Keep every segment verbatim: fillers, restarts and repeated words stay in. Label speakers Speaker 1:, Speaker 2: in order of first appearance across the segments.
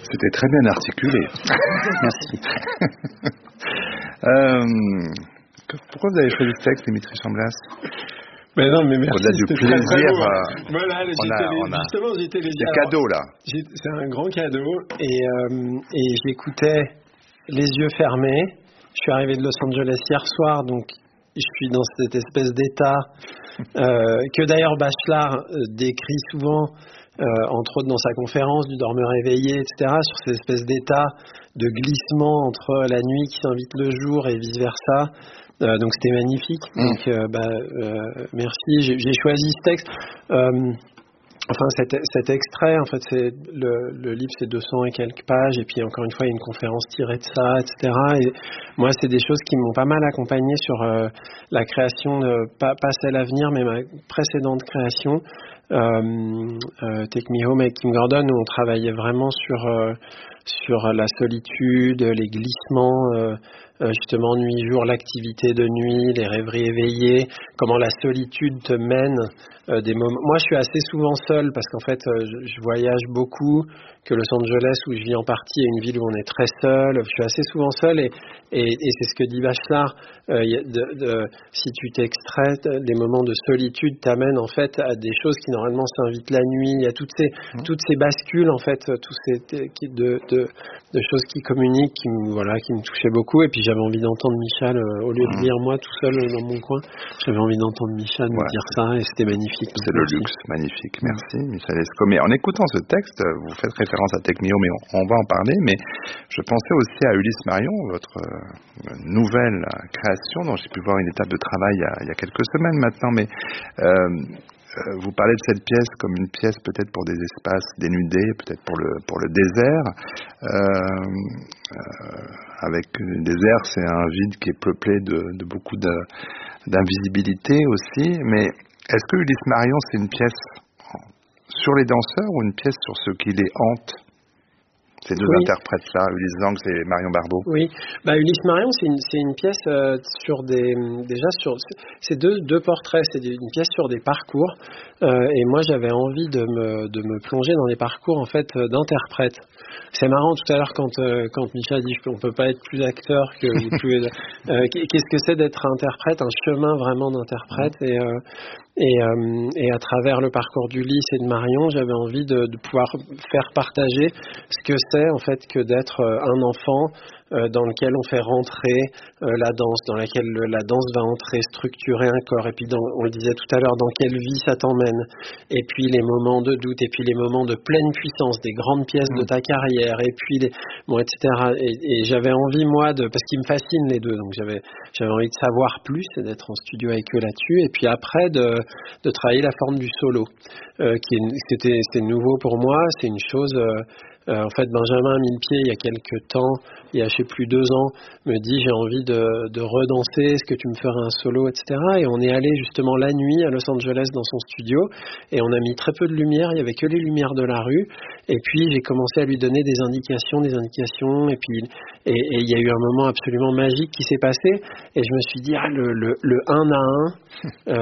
Speaker 1: C'était très bien articulé.
Speaker 2: Merci.
Speaker 1: euh, pourquoi vous avez choisi ce texte, Dimitri Chamblas?
Speaker 3: Mais non, mais merci.
Speaker 1: Au-delà du plaisir,
Speaker 3: très
Speaker 1: euh,
Speaker 3: voilà,
Speaker 1: on
Speaker 3: j'étais
Speaker 1: a,
Speaker 3: les,
Speaker 1: on a
Speaker 3: justement, j'étais les
Speaker 1: des cadeaux là.
Speaker 3: C'est un grand cadeau et, euh, et j'écoutais les yeux fermés. Je suis arrivé de Los Angeles hier soir, donc je suis dans cette espèce d'état euh, que d'ailleurs Bachelard euh, décrit souvent, euh, entre autres dans sa conférence du dormeur éveillé, et cetera, sur cette espèce d'état de glissement entre la nuit qui s'invite le jour et vice-versa. Euh, donc c'était magnifique. Mmh. Donc euh, bah, euh, merci. J'ai, j'ai choisi ce texte. Euh, enfin cet, cet extrait, en fait, c'est le, le livre, c'est deux cents et quelques pages. Et puis encore une fois, il y a une conférence tirée de ça, et cetera. Et moi, c'est des choses qui m'ont pas mal accompagné sur euh, la création, de, pas, pas celle à venir, mais ma précédente création, euh, euh, Take Me Home avec Kim Gordon, où on travaillait vraiment sur euh, sur la solitude, les glissements. Euh, Euh, justement nuit-jour, l'activité de nuit, les rêveries éveillées, comment la solitude te mène euh, des moments. Moi, je suis assez souvent seul parce qu'en fait, euh, je, je voyage beaucoup, que Los Angeles, où je vis en partie, est une ville où on est très seul. Je suis assez souvent seul et, et, et c'est ce que dit Bachelard. Euh, de, de, si tu t'extrais, des moments de solitude t'amènent en fait à des choses qui normalement s'invitent la nuit. Il y a toutes ces, mmh. toutes ces bascules en fait, tous ces de, de, de choses qui communiquent, qui me, voilà, qui me touchaient beaucoup. Et puis j'avais envie d'entendre Michel, euh, au lieu de lire moi tout seul dans mon coin, j'avais envie d'entendre Michel me ouais. dire ça et c'était magnifique.
Speaker 1: C'est le luxe, magnifique. Merci Michel Esco. Mais en écoutant ce texte, vous faites référence à Take Me Home, mais on, on va en parler. Mais je pensais aussi à Ulysse Marion, votre euh, nouvelle création dont j'ai pu voir une étape de travail il y a, il y a quelques semaines maintenant. Mais euh, Euh, vous parlez de cette pièce comme une pièce peut-être pour des espaces dénudés, peut-être pour le pour le désert. Euh, euh, avec le désert, c'est un vide qui est peuplé de, de beaucoup de, d'invisibilité aussi. Mais est-ce que Ulysse Marion, c'est une pièce sur les danseurs ou une pièce sur ceux qui les hantent? Ces deux oui. interprètes-là, Ulysse Zang et Marion Barbeau.
Speaker 3: Oui, bah, Ulysse Marion, c'est une, c'est une pièce euh, sur des, déjà sur, c'est deux, deux portraits, c'est une pièce sur des parcours. Euh, et moi, j'avais envie de me, de me plonger dans les parcours en fait d'interprètes. C'est marrant tout à l'heure quand, euh, quand Michel dit on peut pas être plus acteur que vous pouvez. euh, qu'est-ce que c'est d'être interprète, un chemin vraiment d'interprète et euh, Et, euh, et à travers le parcours d'Ulysse et de Marion, j'avais envie de, de pouvoir faire partager ce que c'est en fait que d'être un enfant euh, dans lequel on fait rentrer euh, la danse, dans laquelle le, la danse va entrer, structurer un corps. Et puis, dans, on le disait tout à l'heure, dans quelle vie ça t'emmène. Et puis les moments de doute, et puis les moments de pleine puissance, des grandes pièces mmh. de ta carrière, et puis les, bon, et cetera. Et, et j'avais envie moi de, parce qu'ils me fascinent les deux, donc j'avais, j'avais envie de savoir plus et d'être en studio avec eux là-dessus. Et puis après de de travailler la forme du solo, euh, qui est, c'était, c'était nouveau pour moi. C'est une chose. Euh, euh, en fait, Benjamin Millepied, il y a quelques temps, il y a je sais plus deux ans, me dit j'ai envie de, de redanser. Est-ce que tu me ferais un solo, et cetera. Et on est allé justement la nuit à Los Angeles dans son studio et on a mis très peu de lumière. Il y avait que les lumières de la rue. Et puis j'ai commencé à lui donner des indications, des indications. Et puis et, et il y a eu un moment absolument magique qui s'est passé. Et je me suis dit ah le le, le un à un. Euh,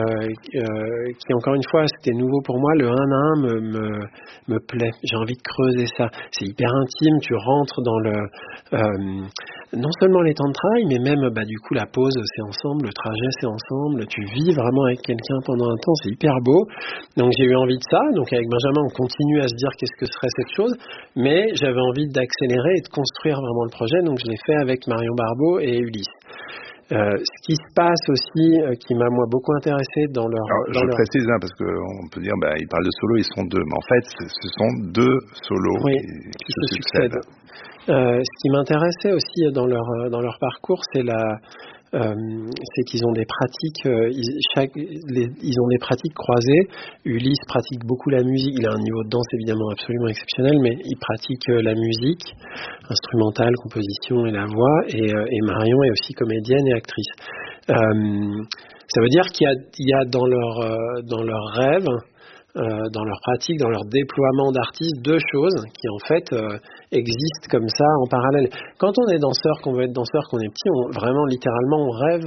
Speaker 3: euh, qui encore une fois c'était nouveau pour moi, le un à un me, me, me plaît, j'ai envie de creuser ça, c'est hyper intime, tu rentres dans le euh, non seulement les temps de travail mais même bah, du coup la pause c'est ensemble, le trajet c'est ensemble, tu vis vraiment avec quelqu'un pendant un temps, c'est hyper beau, donc j'ai eu envie de ça, donc avec Benjamin on continue à se dire qu'est-ce que serait cette chose, mais j'avais envie d'accélérer et de construire vraiment le projet, donc je l'ai fait avec Marion Barbeau et Ulysse. Euh, ce qui se passe aussi, euh, qui m'a moi beaucoup intéressé dans leur.
Speaker 1: Alors,
Speaker 3: dans
Speaker 1: je
Speaker 3: leur...
Speaker 1: précise hein, parce qu'on peut dire, bah, ils parlent de solo, ils sont deux, mais en fait, ce sont deux solos
Speaker 3: oui,
Speaker 1: qui, qui,
Speaker 3: qui
Speaker 1: se,
Speaker 3: se
Speaker 1: succèdent.
Speaker 3: succèdent. Euh, ce qui m'intéressait aussi dans leur dans leur parcours, c'est la, euh, c'est qu'ils ont des pratiques, euh, ils, chaque, les, ils ont des pratiques croisées. Ulysse pratique beaucoup la musique. Il a un niveau de danse évidemment absolument exceptionnel, mais il pratique euh, la musique instrumentale, composition et la voix. Et, euh, et Marion est aussi comédienne et actrice. Euh, ça veut dire qu'il y a, il y a dans leur euh, dans leurs rêves, euh, dans leur pratique, dans leur déploiement d'artistes, deux choses qui en fait euh, existent comme ça en parallèle. Quand on est danseur, qu'on veut être danseur, qu'on est petit, on, vraiment littéralement on rêve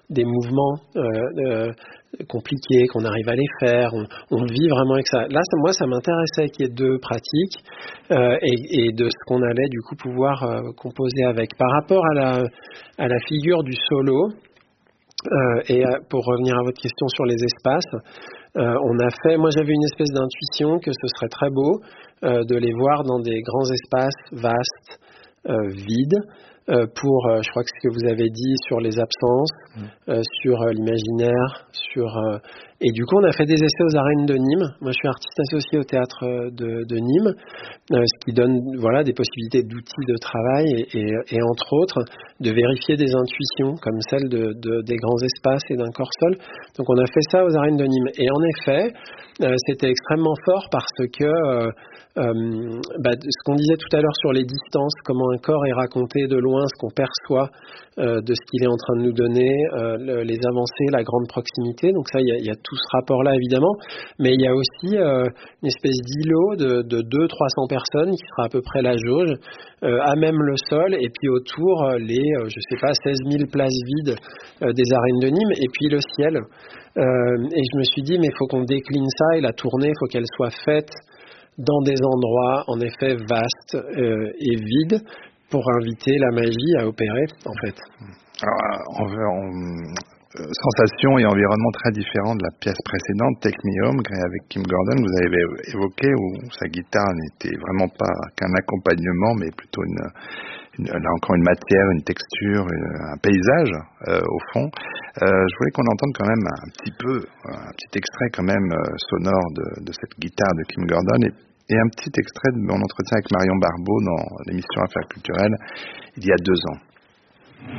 Speaker 3: des mouvements euh, euh, compliqués, qu'on arrive à les faire, on, on vit vraiment avec ça. Là, ça, moi, ça m'intéressait qu'il y ait deux pratiques euh, et, et de ce qu'on allait du coup pouvoir euh, composer avec. Par rapport à la, à la figure du solo, euh, et à, pour revenir à votre question sur les espaces, euh, on a fait, moi j'avais une espèce d'intuition que ce serait très beau euh, de les voir dans des grands espaces vastes, euh, vides, euh, pour, euh, je crois que ce que vous avez dit sur les absences, mmh. euh, sur euh, l'imaginaire, sur euh, et du coup on a fait des essais aux arènes de Nîmes. Moi je suis artiste associé au théâtre de, de Nîmes, euh, ce qui donne voilà des possibilités d'outils de travail et, et, et entre autres de vérifier des intuitions comme celle de, de des grands espaces et d'un corps sol. Donc on a fait ça aux arènes de Nîmes et en effet euh, c'était extrêmement fort parce que euh, Euh, bah, ce qu'on disait tout à l'heure sur les distances, comment un corps est raconté de loin, ce qu'on perçoit euh, de ce qu'il est en train de nous donner, euh, le, les avancées, la grande proximité. Donc ça, il y, y a tout ce rapport-là évidemment, mais il y a aussi euh, une espèce d'îlot de, de deux cents à trois cents personnes qui sera à peu près la jauge, euh, à même le sol, et puis autour euh, les, euh, je sais pas, seize mille places vides euh, des arènes de Nîmes, et puis le ciel. Euh, et je me suis dit, mais il faut qu'on décline ça, et la tournée, il faut qu'elle soit faite dans des endroits en effet vastes euh, et vides pour inviter la magie à opérer en fait.
Speaker 1: Alors, on, on, euh, sensation et environnement très différents de la pièce précédente, Take Me Home, créée avec Kim Gordon, vous avez évoqué où sa guitare n'était vraiment pas qu'un accompagnement mais plutôt une, une, là encore une matière, une texture, une, un paysage euh, au fond. Euh, je voulais qu'on entende quand même un petit peu, un petit extrait quand même euh, sonore de, de cette guitare de Kim Gordon et, et un petit extrait de mon entretien avec Marion Barbeau dans l'émission Affaires culturelles il y a deux ans.